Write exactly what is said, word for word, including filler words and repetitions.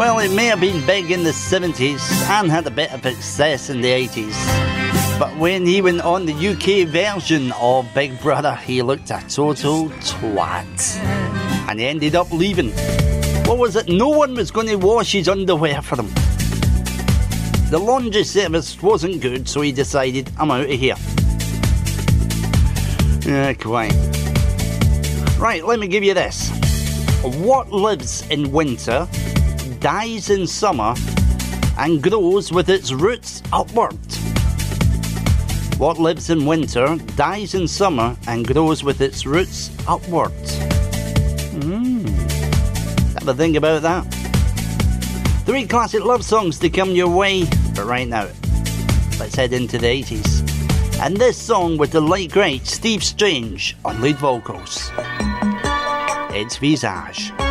Well, it may have been big in the seventies and had a bit of success in the eighties. But when he went on the U K version of Big Brother, he looked a total twat. And he ended up leaving. What was it? No one was going to wash his underwear for him. The laundry service wasn't good, so he decided, I'm out of here. Yeah, quite. Right, let me give you this. What lives in winter, dies in summer, and grows with its roots upward? What lives in winter, dies in summer, and grows with its roots upward? Hmm. Have a think about that. Three classic love songs to come your way, but right now, let's head into the eighties. And this song with the late great Steve Strange on lead vocals. It's Visage.